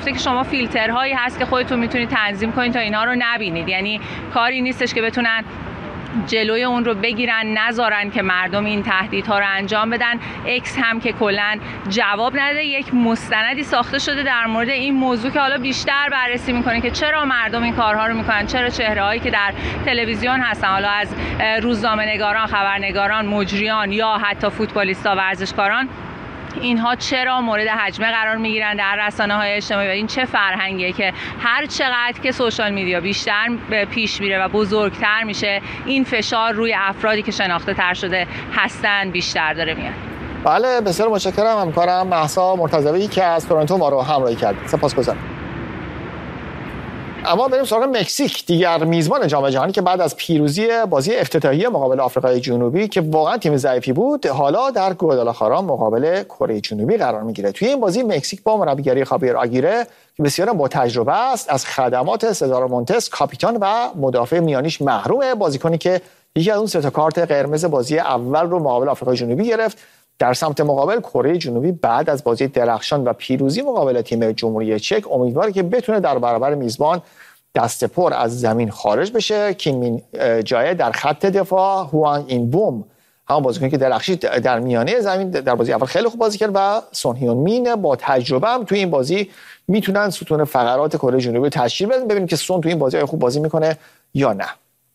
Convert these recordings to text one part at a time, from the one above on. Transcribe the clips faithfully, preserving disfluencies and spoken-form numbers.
گفته که شما فیلترهایی هست که خودتون میتونید تنظیم کنید تا اینا رو نبینید. یعنی کاری نیستش که بتونن جلوی اون رو بگیرن، نذارن که مردم این تهدیدها رو انجام بدن. اکس هم که کلا جواب نده، یک مستندی ساخته شده در مورد این موضوع که حالا بیشتر بررسی میکنه که چرا مردم این کارها رو میکنن، چرا چهره‌هایی که در تلویزیون هستن، حالا از روزنامه‌نگاران، خبرنگاران، مجریان یا حتی فوتبالیستا، ورزشکاران، اینها چرا مورد حجمه قرار میگیرن در رسانه‌های اجتماعی و این چه فرهنگیه که هر چقدر که سوشال میدیا بیشتر پیش میره و بزرگتر میشه، این فشار روی افرادی که شناخته تر شده هستن بیشتر داره میاد. بله، بسیار متشکرم. همکارم مهسا مرتضوی که از تورنتو ما رو همراهی کرد. سپاسگزارم. اما بریم سراغ مکزیک، دیگر میزبان جام جهانی که بعد از پیروزی بازی افتتاحیه مقابل آفریقای جنوبی که واقعا تیم ضعیفی بود، حالا در گوادالاخارا مقابل کره جنوبی قرار میگیره. توی این بازی مکزیک با مربیگری خابیر آگیره که بسیار با تجربه است، از خدمات سزار مونتس کاپیتان و مدافع میانیش محرومه. بازیکنی که یکی از اون سه تا کارت قرمز بازی اول رو مقابل آفریقای جنوبی گرفت. در سمت مقابل کره جنوبی بعد از بازی درخشان و پیروزی مقابل تیم جمهوری چک امیدواره که بتونه در برابر میزبان دست پر از زمین خارج بشه. کین مین جای در خط دفاع، هوان این بوم همون بازیکنی که درخشید در میانه زمین در بازی اول خیلی خوب بازی کرد و سون هیون مین با تجربه هم توی این بازی میتونن ستون فقرات کره جنوبی تشکیل بدن. ببینیم که سون توی این بازی خوب بازی میکنه یا نه.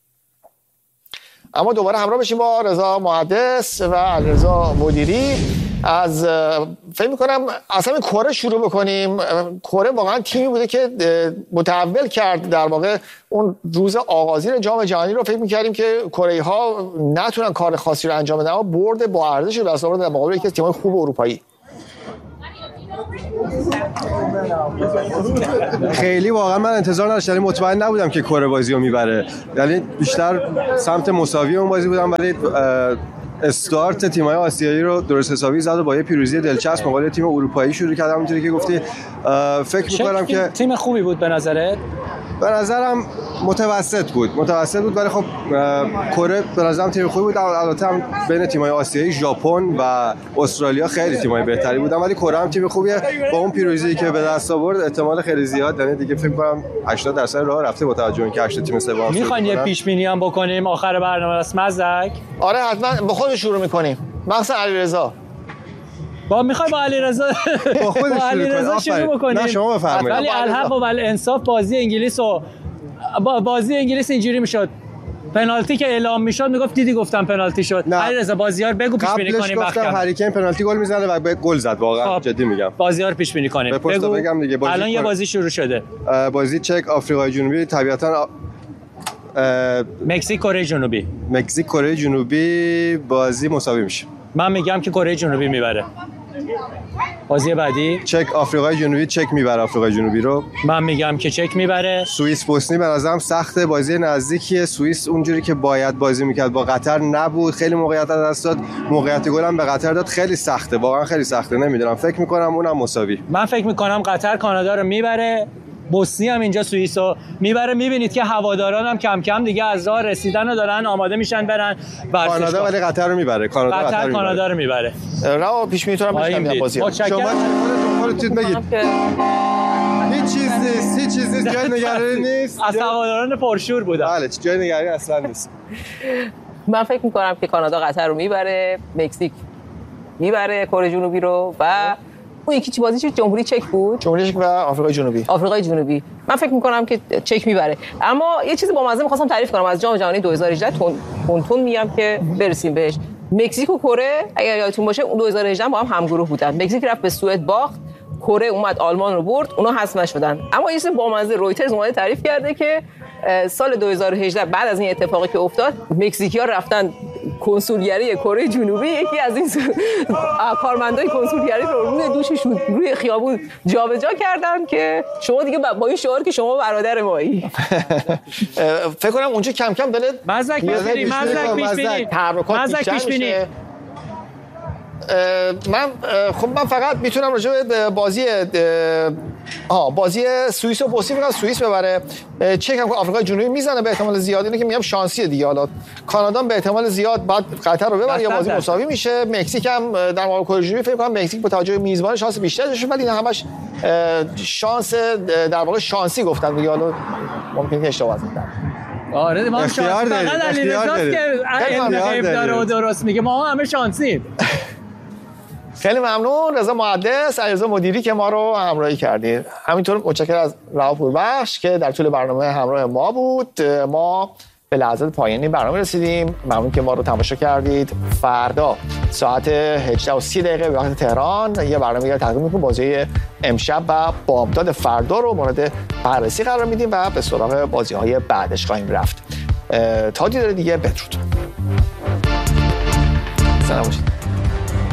اما دوباره همراه بشیم با رضا محدث و علیرضا مدیری. از فکر می‌کنم اصلا این کره شروع بکنیم. کره واقعا تیمی بوده که متحول کرد در واقع اون روز آغازین جام جهانی رو. فکر می‌کردیم که کره‌ای‌ها نتونن کار خاصی رو انجام بدن، اما برد با ارزش به دست آورد در مقابل یکی از تیم‌های خوب اروپایی. خیلی واقعا من انتظار نداشتم، مطمئن نبودم که کره بازی رو میبره، یعنی بیشتر سمت مساوی اون بازی بودم، ولی استارت تیم‌های آسیایی رو درست حسابی زد و با یه پیروزی دلچسب مقابل تیم اروپایی شروع کرد. همونطوری که گفتی فکر می‌کنم که تیم خوبی بود. به نظرت؟ به نظرم متوسط بود متوسط بود ولی خب کره به نظرم تیم خوبی بود. البته هم بین تیم‌های آسیایی ژاپن و استرالیا خیلی تیم‌های بهتری بودن، ولی کره هم تیم خوبیه. با اون پیروزی که به دست آورد احتمال خیلی زیاد، یعنی دیگه فکر کنم هشتاد درصد راه رفته با توجه به اینکه هشت تیم سوم. می‌خواید یه پیش بینی هم بکنیم آخر برنامه است مزدک؟ آره حتما. با خود شروع می‌کنیم. مثلا علیرضا با میخوای با علیرضا با خودش با علیرضا شروع بکنیم. نه شما بفرمایید. ولی الحق و الانصاف بازی انگلیس و بازی انگلیس اینجوری میشد، پنالتی که اعلام میشد میگفت دیدی گفتم پنالتی شد. علیرضا بازیار بگو پیش بینی کنیم. قبلش گفتم هری کین پنالتی گل میزنه و به گل زد. واقعا جدی میگم بازیار پیش بینی کنیم. بگو بگم دیگه. بازی الان یه بازی شروع شده، بازی چک آفریقای جنوبی. طبیعتا مکزیک کره جنوبی مکزیک کره جنوبی بازی مساوی میشه. من میگم که کره جنوبی میبره. بازی بعدی چک آفریقای جنوبی. چک میبره آفریقای جنوبی رو. من میگم که چک میبره. سوئیس بوسنی به نظرم سخته، بازی نزدیکیه. سوئیس اونجوری که باید بازی میکرد با قطر نبود، خیلی موقعیت از دست داد، موقعیت گل هم به قطر داد. خیلی سخته، واقعا خیلی سخته. نمیدونم، فکر میکنم اونم مساوی. من فکر میکنم قطر کانادا رو میبره، بوسنی هم اینجا سوئیس رو میبره. میبینید که هواداران هم کم کم دیگه از راه رسیدن و دارن آماده میشن برن ورزشگاه. کانادا ولی قطر رو میبره. کانادا قطر, قطر کانادا رو میبره. راه پیش میتونم بشم بازی. شما خودتون بگید. هیچ چیز نیست، هیچ چیز نیست، جای نگرانی نیست. از هواداران پرشور بودن. بله، جای نگرانی اصلا نیست. من فکر میکنم که کانادا قطر رو میبره، مکزیک میبره کره جنوبی رو و اون یکی چی بازی چه جمهوری چک بود؟ جمهوری چک و آفریقای جنوبی. آفریقای جنوبی. من فکر می‌کنم که چک میبره. اما یه چیزی با مزه می‌خواستم تعریف کنم از جام جهانی دو هزار و هجده تون تون میگم که برسیم بهش. مکزیک و کره اگر یادتون باشه اون دو هزار و هجده با هم همگروه بودن. مکزیک رفت به سوئد باخت، کره اومد آلمان رو برد، اونا حذف نشدن. اما یه چیز با مزه رویترز اومده تعریف کرده که سال دو هزار و هجده بعد از این اتفاقی که افتاد مکزیکی‌ها رفتن کنسولگری کره جنوبی، یکی از این کارمندای کنسولگری رو روی دوششون روی خیابون جابجا کردن که شما دیگه با این شعار که شما برادر مایی. فکر کنم اونجا کم کم داره مزدک پیش بینی، مزدک پیش بینی، مزدک پیش بینی. من خب من فقط میتونم راجع به بازی آها بازی سوئیس و بوسنی میگم سوئیس ببره. چک هم آفریقای جنوبی میزنه به احتمال زیاد، اینه که میگم شانسیه دیگه. حالا کانادا به احتمال زیاد بعد قطر رو ببره یا بازی مساوی میشه. مکزیک هم در مقابل کره جنوبی فکر کنم مکزیک با توجه به میزبان شانس بیشتری داشت، ولی اینا همش شانس در واقع شانسی گفتن دیگه، حالا ممکنه اشتباه کنم. آره ما اختیار شانس دارید، فقط علیرضا اختیار که علم غیب داره و درست میگه، ما همه شانسی. خیلی ممنون رضا مهندس، علیرضا مدیری که ما رو همراهی کردید. همینطور متشکرم از رها پوربخش که در طول برنامه همراه ما بود. ما به لحظات پایانی برنامه رسیدیم. ممنون که ما رو تماشا کردید. فردا ساعت هجده و سی دقیقه به وقت تهران یه برنامه دیگه تقدیم می‌کنیم. بازی امشب و بامداد فردا رو مورد بررسی قرار میدیم و به سراغ بازی‌های بعدش خواهیم رفت. تا دیدار دیگه، بدرود. سلام باشید.